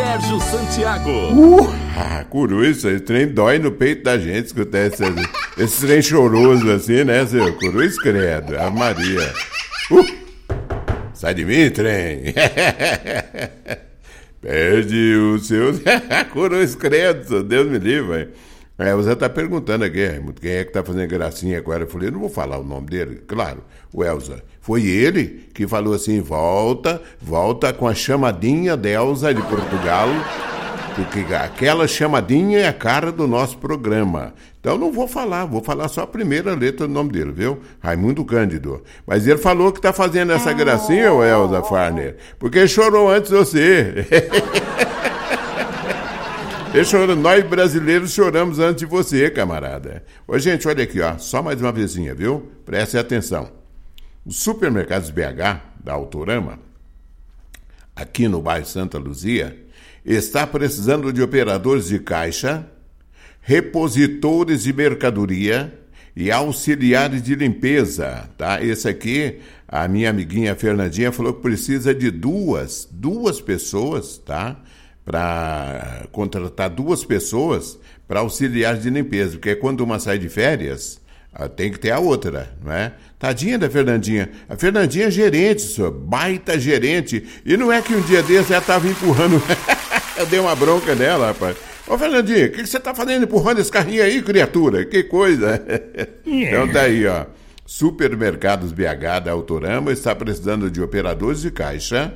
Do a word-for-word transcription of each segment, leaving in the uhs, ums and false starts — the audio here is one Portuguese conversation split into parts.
Sérgio Santiago. Uh, ah, Curuz, esse trem dói no peito da gente escutar esse, esse trem choroso assim, né, seu Curuz, credo, a Maria. Uh, sai de mim, trem. Perde o seu... Curuz, credo, Deus me livre. É, você está perguntando aqui, Raimundo, quem é que está fazendo gracinha agora? Eu falei, não vou falar o nome dele. Claro, o Elza. Foi ele que falou assim, volta, volta com a chamadinha de Elza de Portugal, porque aquela chamadinha é a cara do nosso programa. Então não vou falar, vou falar só a primeira letra do nome dele, viu? Raimundo Cândido. Mas ele falou que está fazendo essa gracinha, o Elza Farner, porque ele chorou antes de você. Choro, nós brasileiros choramos antes de você, camarada. Ô, gente, olha aqui, ó, só mais uma vezinha, viu? Preste atenção. Os supermercados B H, da Autorama, aqui no bairro Santa Luzia, está precisando de operadores de caixa, repositores de mercadoria e auxiliares de limpeza, tá? Esse aqui, a minha amiguinha Fernandinha falou que precisa de duas, duas pessoas, tá? Para contratar duas pessoas para auxiliar de limpeza, porque quando uma sai de férias, tem que ter a outra, não é? Tadinha da Fernandinha. A Fernandinha é gerente, senhor, baita gerente. E não é que um dia desse ela estava empurrando... Eu dei uma bronca nela, rapaz. Ô, Fernandinha, o que, que você está fazendo empurrando esse carrinho aí, criatura? Que coisa. Então tá aí, ó. Supermercados B H da Autorama está precisando de operadores de caixa,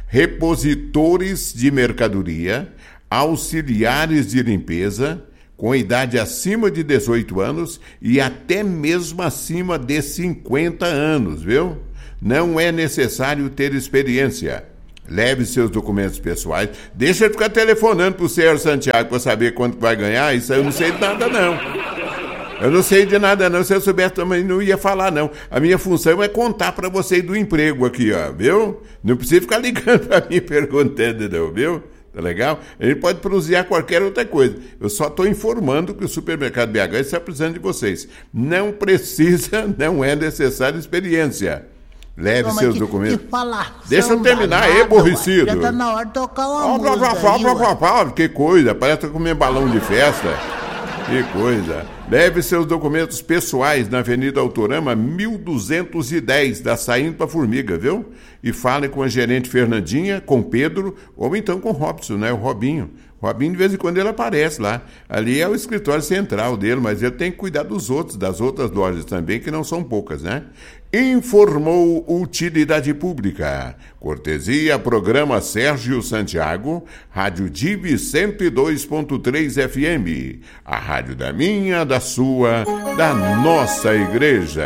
repositores de mercadoria, auxiliares de limpeza, com idade acima de dezoito anos e até mesmo acima de cinquenta anos, viu? Não é necessário ter experiência. Leve seus documentos pessoais. Deixa ele ficar telefonando pro Sérgio Santiago para saber quanto vai ganhar. Isso eu não sei de nada, não. Eu não sei de nada, não. Se eu soubesse também não ia falar, não. A minha função é contar para vocês do emprego aqui, ó, viu? Não precisa ficar ligando para mim perguntando, não, viu? Tá legal? A gente pode pronunciar qualquer outra coisa. Eu só estou informando que o supermercado B H está precisando de vocês. Não precisa, não é necessária experiência. Leve seus que, documentos. Que Deixa eu terminar aí, aborrecido. Já tá na hora de tocar uma oh, música blá, blá, aí, blá, blá, blá, que coisa, parece que comer balão de festa. Que coisa. Leve seus documentos pessoais na Avenida Autorama mil duzentos e dez, da saindo para Formiga, viu? E fale com a gerente Fernandinha, com Pedro, ou então com o Robson, né? O Robinho. O Robinho, de vez em quando, ele aparece lá. Ali é o escritório central dele, mas ele tem que cuidar dos outros, das outras lojas também, que não são poucas, né? Informou Utilidade Pública. Cortesia, programa Sérgio Santiago, Rádio Divi cento e dois ponto três F M. A rádio da minha, da sua, da nossa igreja.